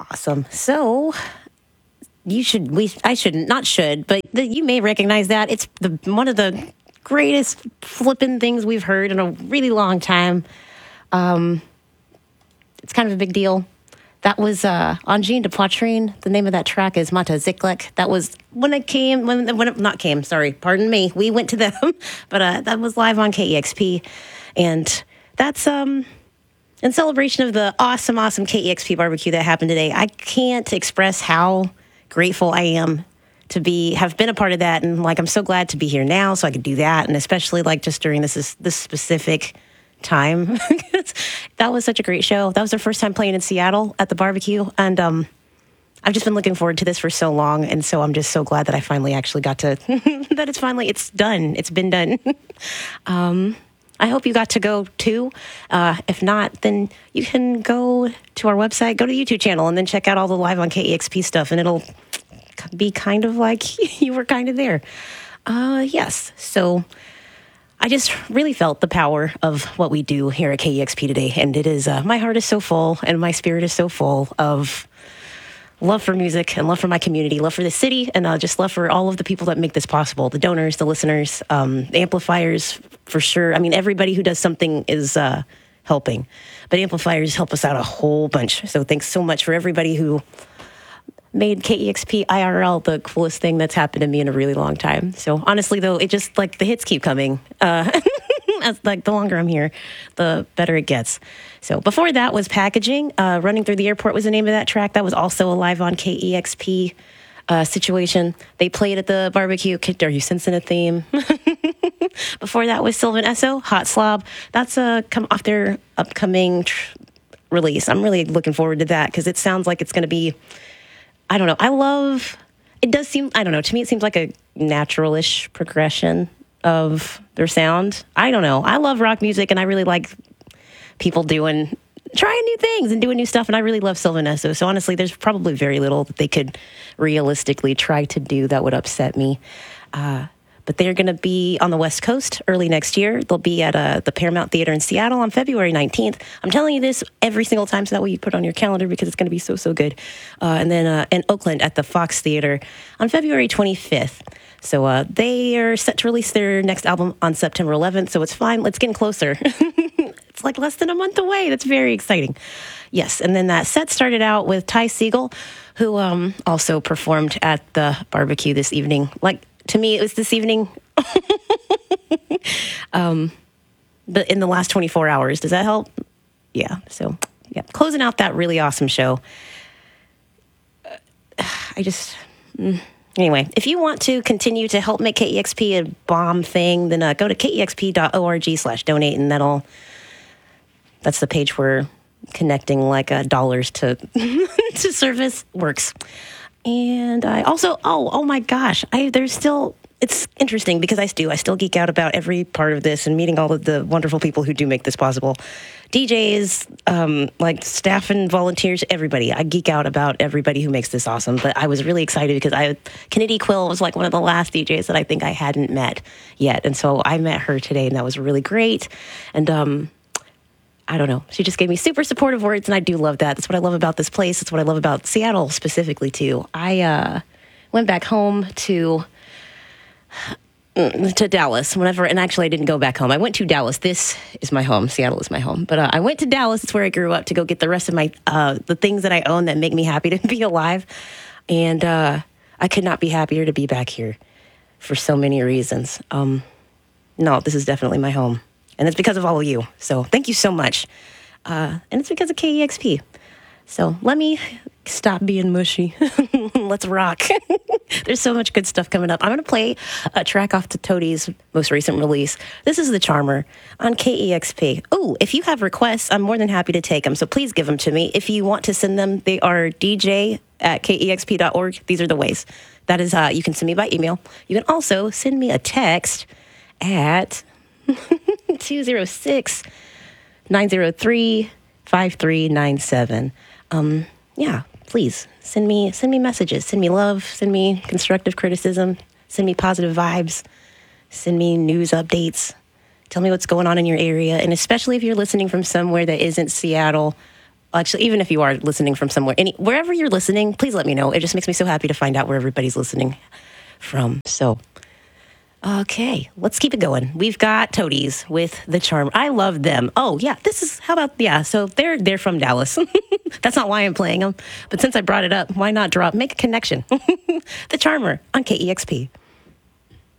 Awesome. So you should, but you may recognize that. It's one of the greatest flippin' things we've heard in a really long time. It's kind of a big deal. That was Angine de Poitrine. The name of that track is Mata Ziklek. That was when it came, pardon me. We went to them, but that was live on KEXP. And that's in celebration of the awesome KEXP barbecue that happened today. I can't express how grateful I am to have been a part of that. And like, I'm so glad to be here now so I could do that. And especially like just during this specific time. That was such a great show. That was our first time playing in Seattle at the barbecue. And I've just been looking forward to this for so long. And so I'm just so glad that I finally actually got to, it's done. It's been done. I hope you got to go too. If not, then you can go to our website, go to the YouTube channel, and then check out all the live on KEXP stuff. And it'll be kind of like you were kind of there. Yes. So I just really felt the power of what we do here at KEXP today. And it is, my heart is so full and my spirit is so full of love for music and love for my community, love for the city, and just love for all of the people that make this possible. The donors, the listeners, the amplifiers, for sure. I mean, everybody who does something is helping. But amplifiers help us out a whole bunch. So thanks so much for everybody who made KEXP IRL the coolest thing that's happened to me in a really long time. So honestly, though, it just like the hits keep coming. As like the longer I'm here, the better it gets. So before that was Packaging. Running Through the Airport was the name of that track. That was also a live on KEXP situation. They played at the barbecue. Are you sensing a theme? Before that was Sylvan Esso, Hot Slob. That's come off their upcoming release. I'm really looking forward to that because it sounds like it's going to be, I don't know. It does seem, I don't know. To me, it seems like a natural-ish progression of their sound. I don't know. I love rock music, and I really like people trying new things and doing new stuff, and I really love Sylvan Esso. So honestly, there's probably very little that they could realistically try to do that would upset me. But they're going to be on the West Coast early next year. They'll be at the Paramount Theater in Seattle on February 19th. I'm telling you this every single time so that way you put it on your calendar because it's going to be so, so good. And then in Oakland at the Fox Theater on February 25th. So they are set to release their next album on September 11th. So it's fine. It's getting closer. It's like less than a month away. That's very exciting. Yes. And then that set started out with Ty Segall, who also performed at the barbecue this evening. Like, to me, it was this evening. But in the last 24 hours. Does that help? Yeah. So, yeah. Closing out that really awesome show. Anyway, if you want to continue to help make KEXP a bomb thing, then go to kexp.org/donate, and that's the page where connecting like dollars to to service works. And I also, oh my gosh, it's interesting because I still geek out about every part of this and meeting all of the wonderful people who do make this possible. DJs, like staff and volunteers, everybody. I geek out about everybody who makes this awesome. But I was really excited because Kennedy Quill was like one of the last DJs that I think I hadn't met yet. And so I met her today, and that was really great. And I don't know. She just gave me super supportive words, and I do love that. That's what I love about this place. That's what I love about Seattle specifically, too. I went back home to Dallas and actually I didn't go back home. I went to Dallas. This is my home. Seattle is my home. But I went to Dallas. It's where I grew up to go get the rest of my the things that I own that make me happy to be alive. And I could not be happier to be back here for so many reasons. No, this is definitely my home. And it's because of all of you. So thank you so much. And it's because of KEXP. So let me stop being mushy. Let's rock. There's so much good stuff coming up. I'm going to play a track off to Toadie's most recent release. This is The Charmer on KEXP. Oh, if you have requests, I'm more than happy to take them. So please give them to me. If you want to send them, they are dj@kexp.org. These are the ways. That is, you can send me by email. You can also send me a text at 206-903-5397. Yeah, please send me messages, send me love, send me constructive criticism, send me positive vibes, send me news updates. Tell me what's going on in your area. And especially if you're listening from somewhere that isn't Seattle, Actually, even if you are listening from somewhere, wherever you're listening, please let me know. It just makes me so happy to find out where everybody's listening from. So, okay, let's keep it going. We've got Toadies with the Charmer. I love them. Oh, yeah, so they're from Dallas. That's not why I'm playing them. But since I brought it up, why not make a connection? The Charmer on KEXP.